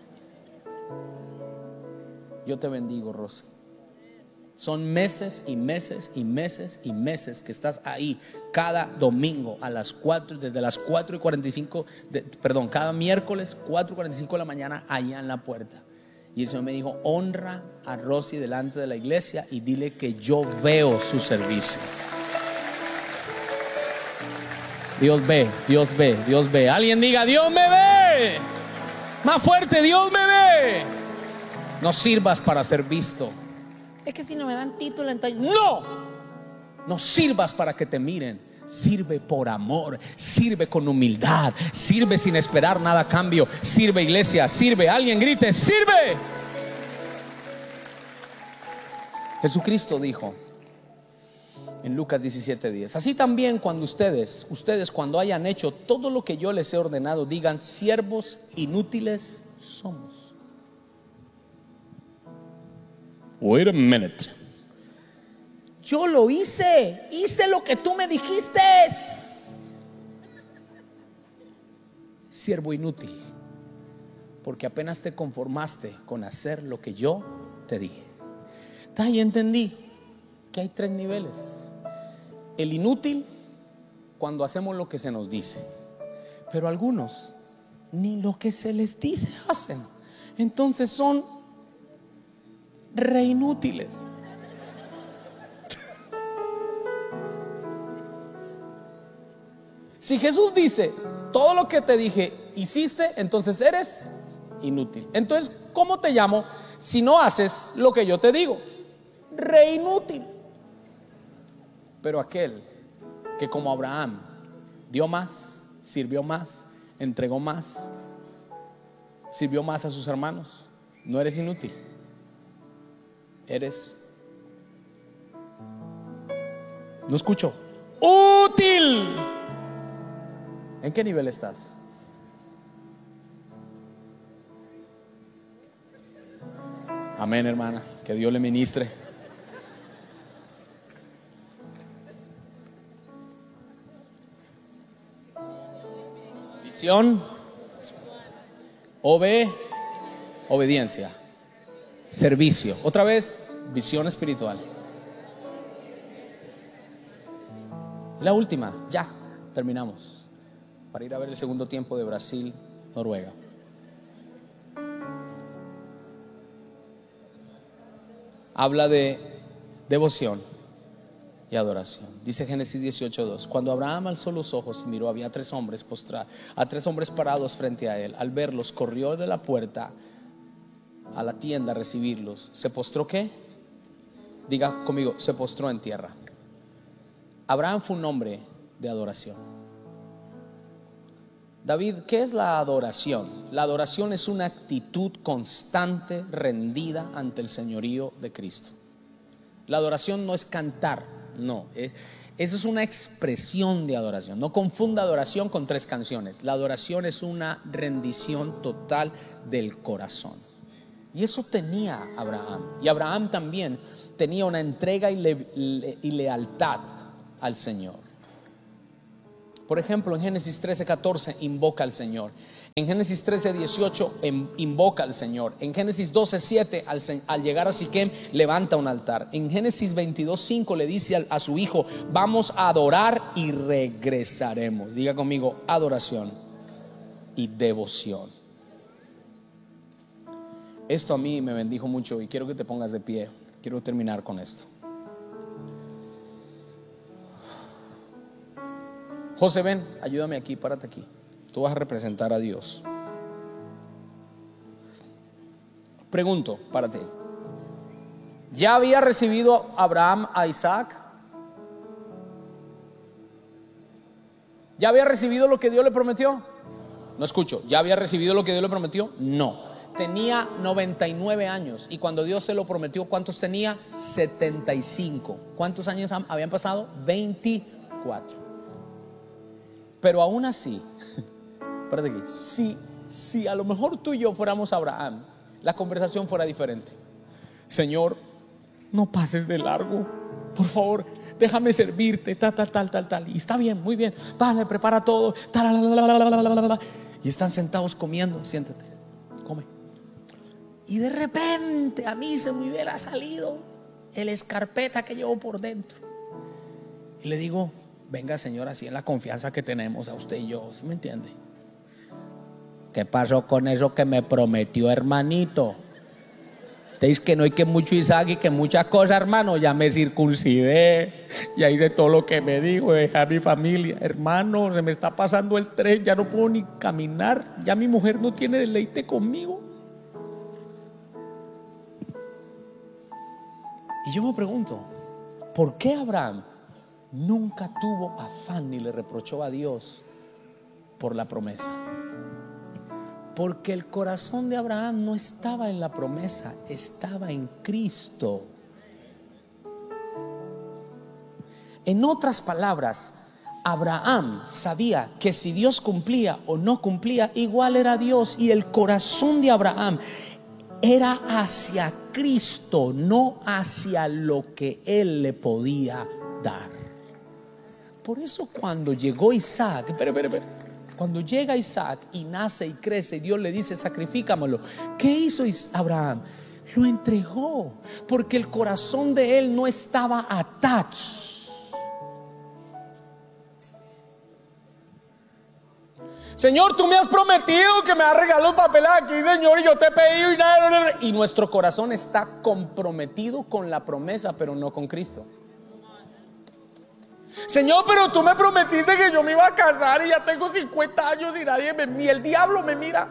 Yo te bendigo, Rosa. Son meses y meses y meses y meses que estás ahí cada domingo a las cuatro, desde las cuatro y cuarenta y cinco, de, perdón, cada miércoles cuatro y cuarenta y cinco de la mañana allá en la puerta. Y el Señor me dijo: honra a Rosy delante de la iglesia y dile que yo veo su servicio. Dios ve, Dios ve, Dios ve. Alguien diga: Dios me ve. Más fuerte: Dios me ve. No sirvas para ser visto. Es que si no me dan título, entonces No, no sirvas para que te miren. Sirve por amor, sirve con humildad, sirve sin esperar nada a cambio. Sirve, iglesia, sirve. Alguien grite: sirve. Jesucristo dijo en Lucas diecisiete diez: así también cuando ustedes, ustedes cuando hayan hecho todo lo que yo les he ordenado, digan: siervos inútiles somos. Wait a minute. Yo lo hice, hice lo que tú me dijiste. Siervo inútil, porque apenas te conformaste con hacer lo que yo te dije. Y entendí que hay tres niveles. El inútil, cuando hacemos lo que se nos dice, pero algunos ni lo que se les dice hacen. Entonces son re inútiles. Si Jesús dice: todo lo que te dije hiciste, entonces eres inútil. Entonces, ¿cómo te llamo si no haces lo que yo te digo? Re inútil. Pero aquel que, como Abraham, dio más, sirvió más, entregó más, sirvió más a sus hermanos, no eres inútil. Eres, no escucho, útil. ¿En qué nivel estás? Amén, hermana, que Dios le ministre. Visión, Ob, obediencia, servicio. Otra vez, visión espiritual. La última, ya terminamos, para ir a ver el segundo tiempo de Brasil, Noruega. Habla de devoción y adoración. Dice Génesis dieciocho dos: cuando Abraham alzó los ojos y miró, había tres hombres postrados, a tres hombres parados frente a él. Al verlos, corrió de la puerta a la tienda a recibirlos. ¿Se postró qué? Diga conmigo: se postró en tierra. Abraham fue un hombre de adoración. David, ¿qué es la adoración? La adoración es una actitud constante, rendida ante el señorío de Cristo. La adoración no es cantar, no, es, eso es una expresión de adoración. No confunda adoración con tres canciones. La adoración es una rendición total del corazón. Y eso tenía Abraham. Y Abraham también tenía una entrega y, le, le, y lealtad al Señor. Por ejemplo, en Génesis trece catorce invoca al Señor. En Génesis trece dieciocho invoca al Señor. En Génesis doce siete al, al llegar a Siquem levanta un altar. En Génesis veintidós cinco le dice a, a su hijo: vamos a adorar y regresaremos. Diga conmigo: adoración y devoción. Esto a mí me bendijo mucho y quiero que te pongas de pie. Quiero terminar con esto. José, ven, ayúdame aquí, párate aquí. Tú vas a representar a Dios. Pregunto, párate. ¿Ya había recibido Abraham a Isaac? ¿Ya había recibido lo que Dios le prometió? No escucho. ¿Ya había recibido lo que Dios le prometió? No. Tenía noventa y nueve años. Y cuando Dios se lo prometió, ¿cuántos tenía? setenta y cinco. ¿Cuántos años habían pasado? veinticuatro. Pero aún así, espérate, si, si a lo mejor tú y yo fuéramos Abraham, la conversación fuera diferente. Señor, no pases de largo, por favor, déjame servirte, tal, tal, tal, tal, tal. Y está bien, muy bien, vale, prepara todo, tal, y están sentados comiendo. Siéntate, come. Y de repente a mí se me hubiera salido el escarpeta que llevo por dentro. Y le digo: venga, Señor, así en la confianza que tenemos a usted y yo, ¿sí me entiende? ¿Qué pasó con eso que me prometió, hermanito? Usted dice que no hay que mucho Isaac y que muchas cosas, hermano. Ya me circuncidé, ya hice todo lo que me dijo, dejé a mi familia. Hermano, se me está pasando el tren, ya no puedo ni caminar, ya mi mujer no tiene deleite conmigo. Y yo me pregunto, ¿por qué Abraham nunca tuvo afán ni le reprochó a Dios por la promesa? Porque el corazón de Abraham no estaba en la promesa, estaba en Cristo. En otras palabras, Abraham sabía que si Dios cumplía o no cumplía, igual era Dios. Y el corazón de Abraham era hacia Cristo, no hacia lo que él le podía dar. Por eso cuando llegó Isaac, espera, espera, espera. Cuando llega Isaac y nace y crece, Dios le dice: sacrifícamelo. ¿Qué hizo Abraham? Lo entregó, porque el corazón de él no estaba attached. Señor, tú me has prometido que me has regalado los papeles aquí, Señor, y yo te he pedido y nada. Y nuestro corazón está comprometido con la promesa, pero no con Cristo. Señor, pero tú me prometiste que yo me iba a casar y ya tengo cincuenta años y nadie me mira, el diablo me mira.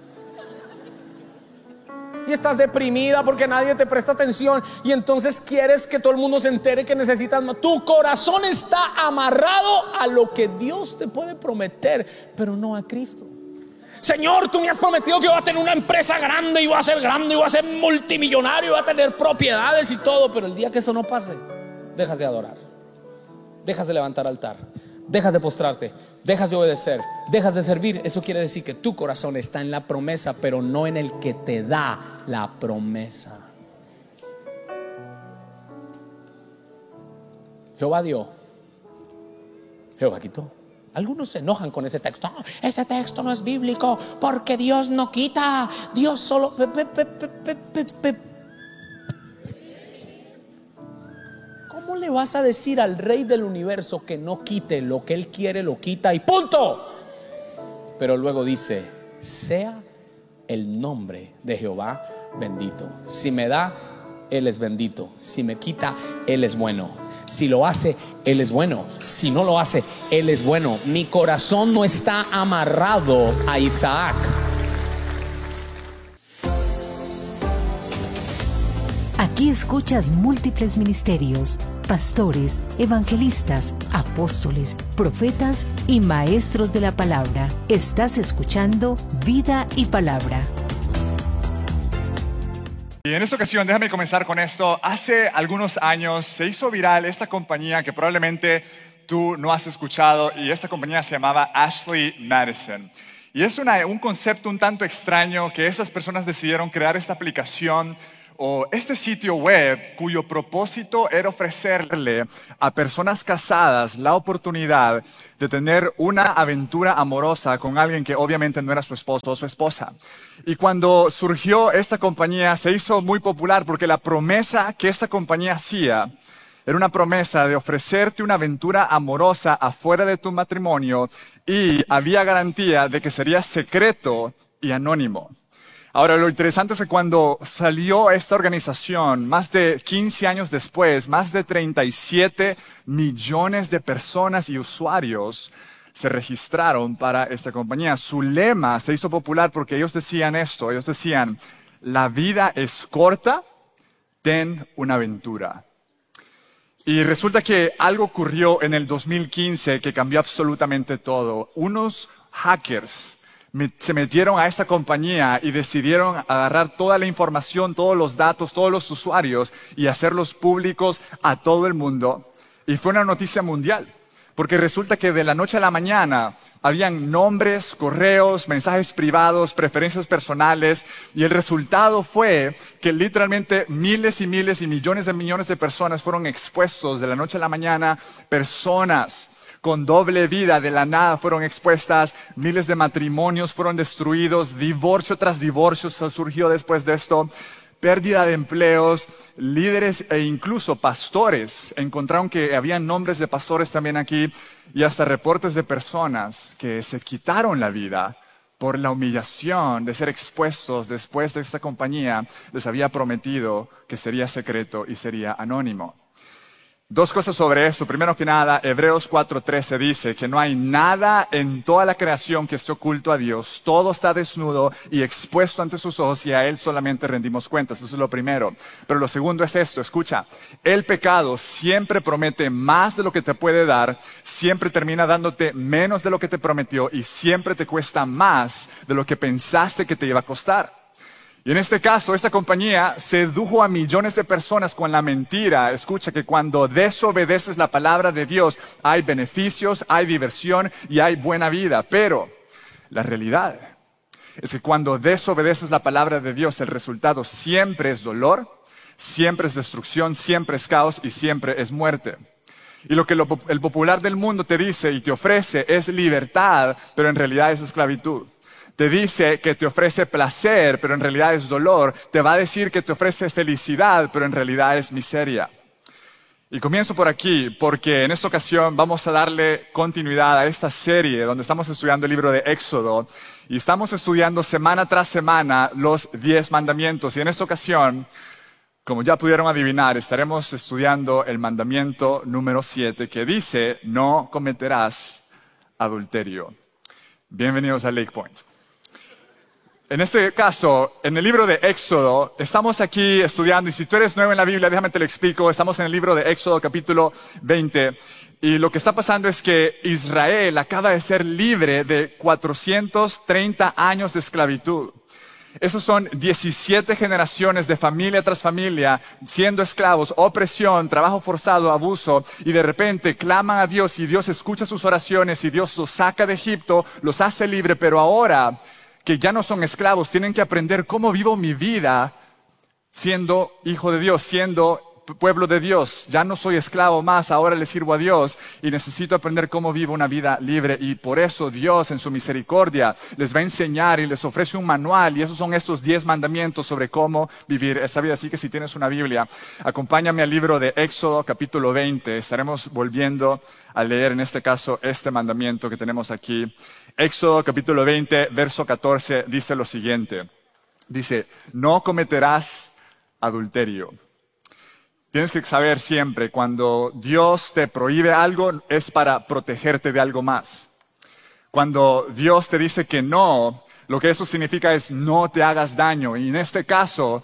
Y estás deprimida porque nadie te presta atención y entonces quieres que todo el mundo se entere que necesitas más. Tu corazón está amarrado a lo que Dios te puede prometer, pero no a Cristo. Señor, tú me has prometido que voy a tener una empresa grande y voy a ser grande y voy a ser multimillonario y voy a tener propiedades y todo, pero el día que eso no pase, dejas de adorar. Dejas de levantar altar, dejas de postrarte, dejas de obedecer, dejas de servir. Eso quiere decir que tu corazón está en la promesa, pero no en el que te da la promesa. Jehová dio, Jehová quitó. Algunos se enojan con ese texto. No, ese texto no es bíblico porque Dios no quita, Dios solo pe, pe, pe, pe, pe, pe. ¿Cómo le vas a decir al Rey del universo que no quite lo que Él quiere? Lo quita y punto. Pero luego dice: sea el nombre de Jehová bendito. Si me da, Él es bendito. Si me quita, Él es bueno. Si lo hace, Él es bueno. Si no lo hace, Él es bueno. Mi corazón no está amarrado a Isaac. Aquí escuchas múltiples ministerios, pastores, evangelistas, apóstoles, profetas y maestros de la palabra. Estás escuchando Vida y Palabra. Y en esta ocasión, déjame comenzar con esto. Hace algunos años se hizo viral esta compañía que probablemente tú no has escuchado, y esta compañía se llamaba Ashley Madison. Y es una, un concepto un tanto extraño que esas personas decidieron crear esta aplicación o este sitio web cuyo propósito era ofrecerle a personas casadas la oportunidad de tener una aventura amorosa con alguien que obviamente no era su esposo o su esposa. Y cuando surgió esta compañía se hizo muy popular porque la promesa que esta compañía hacía era una promesa de ofrecerte una aventura amorosa afuera de tu matrimonio y había garantía de que sería secreto y anónimo. Ahora, lo interesante es que cuando salió esta organización, más de quince años después, más de treinta y siete millones de personas y usuarios se registraron para esta compañía. Su lema se hizo popular porque ellos decían esto, ellos decían, la vida es corta, ten una aventura. Y resulta que algo ocurrió en el dos mil quince que cambió absolutamente todo. Unos hackers se metieron a esta compañía y decidieron agarrar toda la información, todos los datos, todos los usuarios y hacerlos públicos a todo el mundo. Y fue una noticia mundial, porque resulta que de la noche a la mañana habían nombres, correos, mensajes privados, preferencias personales, y el resultado fue que literalmente miles y miles y millones de millones de personas fueron expuestos de la noche a la mañana. Personas con doble vida de la nada fueron expuestas, miles de matrimonios fueron destruidos, divorcio tras divorcio surgió después de esto, pérdida de empleos, líderes e incluso pastores. Encontraron que había nombres de pastores también aquí y hasta reportes de personas que se quitaron la vida por la humillación de ser expuestos después de esta compañía les había prometido que sería secreto y sería anónimo. Dos cosas sobre esto. Primero que nada, Hebreos cuatro trece dice que no hay nada en toda la creación que esté oculto a Dios. Todo está desnudo y expuesto ante sus ojos y a Él solamente rendimos cuentas. Eso es lo primero. Pero lo segundo es esto, escucha. El pecado siempre promete más de lo que te puede dar, siempre termina dándote menos de lo que te prometió y siempre te cuesta más de lo que pensaste que te iba a costar. Y en este caso, esta compañía sedujo a millones de personas con la mentira. Escucha que cuando desobedeces la palabra de Dios, hay beneficios, hay diversión y hay buena vida. Pero la realidad es que cuando desobedeces la palabra de Dios, el resultado siempre es dolor, siempre es destrucción, siempre es caos y siempre es muerte. Y lo que lo, el popular del mundo te dice y te ofrece es libertad, pero en realidad es esclavitud. Te dice que te ofrece placer, pero en realidad es dolor. Te va a decir que te ofrece felicidad, pero en realidad es miseria. Y comienzo por aquí, porque en esta ocasión vamos a darle continuidad a esta serie donde estamos estudiando el libro de Éxodo. Y estamos estudiando semana tras semana los diez mandamientos. Y en esta ocasión, como ya pudieron adivinar, estaremos estudiando el mandamiento número siete, que dice, no cometerás adulterio. Bienvenidos a Lake Point. En este caso, en el libro de Éxodo, estamos aquí estudiando, y si tú eres nuevo en la Biblia, déjame te lo explico, estamos en el libro de Éxodo capítulo veinte, y lo que está pasando es que Israel acaba de ser libre de cuatrocientos treinta años de esclavitud. Esos son diecisiete generaciones de familia tras familia siendo esclavos, opresión, trabajo forzado, abuso, y de repente claman a Dios y Dios escucha sus oraciones y Dios los saca de Egipto, los hace libre, pero ahora que ya no son esclavos, tienen que aprender cómo vivo mi vida siendo hijo de Dios, siendo pueblo de Dios. Ya no soy esclavo más, ahora le sirvo a Dios y necesito aprender cómo vivo una vida libre. Y por eso Dios en su misericordia les va a enseñar y les ofrece un manual, y esos son estos diez mandamientos sobre cómo vivir esa vida. Así que si tienes una Biblia, acompáñame al libro de Éxodo capítulo veinte. Estaremos volviendo a leer en este caso este mandamiento que tenemos aquí. Éxodo capítulo veinte, verso catorce, dice lo siguiente. Dice, no cometerás adulterio. Tienes que saber siempre, cuando Dios te prohíbe algo, es para protegerte de algo más. Cuando Dios te dice que no, lo que eso significa es no te hagas daño. Y en este caso,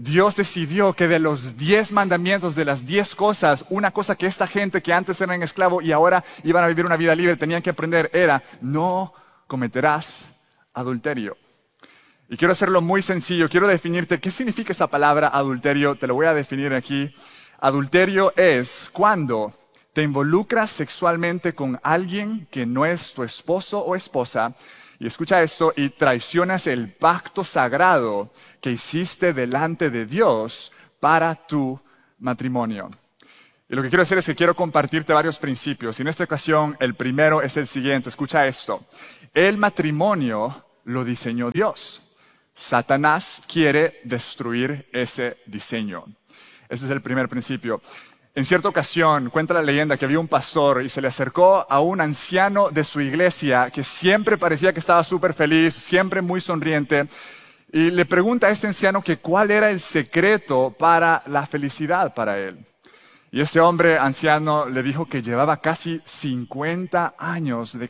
Dios decidió que de los diez mandamientos, de las diez cosas, una cosa que esta gente que antes eran esclavos y ahora iban a vivir una vida libre tenían que aprender era: no cometerás adulterio. Y quiero hacerlo muy sencillo, quiero definirte qué significa esa palabra adulterio, te lo voy a definir aquí. Adulterio es cuando te involucras sexualmente con alguien que no es tu esposo o esposa, y escucha esto, y traicionas el pacto sagrado que hiciste delante de Dios para tu matrimonio. Y lo que quiero hacer es que quiero compartirte varios principios. Y en esta ocasión, el primero es el siguiente. Escucha esto. El matrimonio lo diseñó Dios. Satanás quiere destruir ese diseño. Ese es el primer principio. En cierta ocasión, cuenta la leyenda que había un pastor y se le acercó a un anciano de su iglesia que siempre parecía que estaba súper feliz, siempre muy sonriente, y le pregunta a ese anciano que cuál era el secreto para la felicidad para él. Y ese hombre anciano le dijo que llevaba casi cincuenta años de